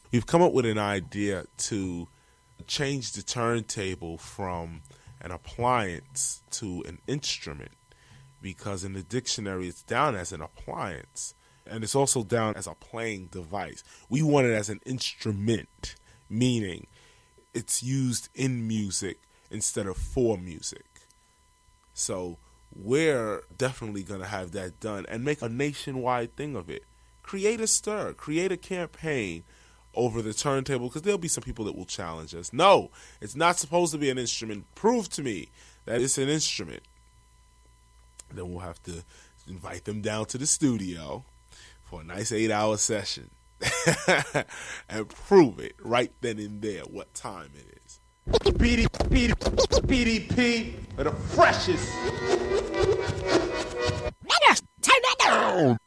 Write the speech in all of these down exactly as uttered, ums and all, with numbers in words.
We've come up with an idea to change the turntable from an appliance to an instrument, because in the dictionary it's down as an appliance, and it's also down as a playing device. We want it as an instrument, meaning it's used in music instead of for music. So we're definitely going to have that done and make a nationwide thing of it. Create a stir, create a campaign over the turntable, because there'll be some people that will challenge us. No, it's not supposed to be an instrument. Prove to me that it's an instrument. Then we'll have to invite them down to the studio for a nice eight-hour session and prove it right then and there what time it is. B D P, B D P are the freshest. Turn that down.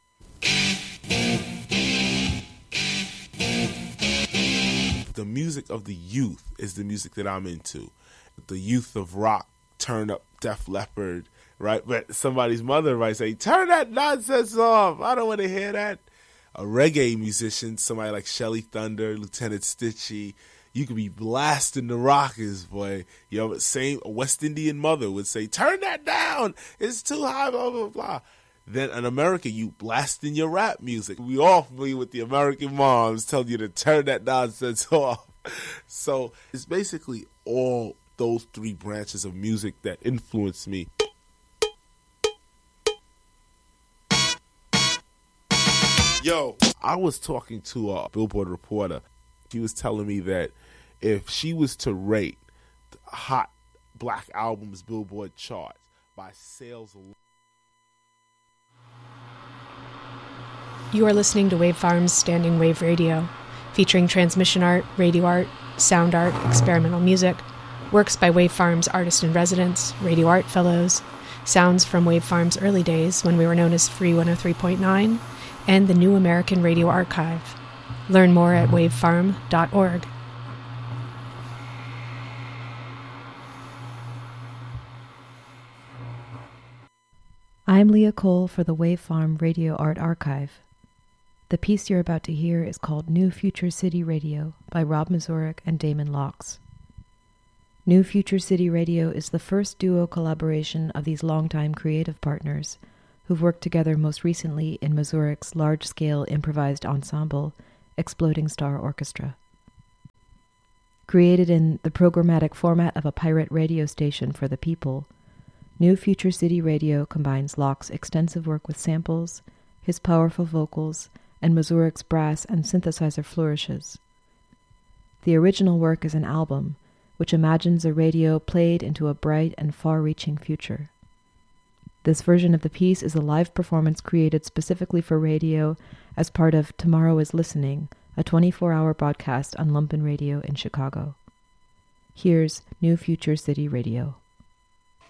The music of the youth is the music that I'm into. The youth of rock, turn up Def Leppard, right? But somebody's mother might say, turn that nonsense off. I don't want to hear that. A reggae musician, somebody like Shelly Thunder, Lieutenant Stitchie, you could be blasting the rockers, boy. You know, same a West Indian mother would say, turn that down. It's too high, blah, blah, blah. Then in America, you blasting your rap music. We all familiar with the American moms telling you to turn that nonsense off. So it's basically all those three branches of music that influence me. Yo, I was talking to a Billboard reporter. She was telling me that if she was to rate hot black albums Billboard charts by sales alone. You are listening to Wave Farm's Standing Wave Radio, featuring transmission art, radio art, sound art, experimental music, works by Wave Farm's artist-in-residence, radio art fellows, sounds from Wave Farm's early days when we were known as Free one oh three point nine, and the New American Radio Archive. Learn more at wave farm dot org. I'm Leah Cole for the Wave Farm Radio Art Archive. The piece you're about to hear is called New Future City Radio by Rob Mazurek and Damon Locks. New Future City Radio is the first duo collaboration of these longtime creative partners who've worked together most recently in Mazurek's large-scale improvised ensemble, Exploding Star Orchestra. Created in the programmatic format of a pirate radio station for the people, New Future City Radio combines Locke's extensive work with samples, his powerful vocals, and Mazurek's brass and synthesizer flourishes. The original work is an album, which imagines a radio played into a bright and far-reaching future. This version of the piece is a live performance created specifically for radio as part of Tomorrow is Listening, a twenty-four hour broadcast on Lumpen Radio in Chicago. Here's New Future City Radio.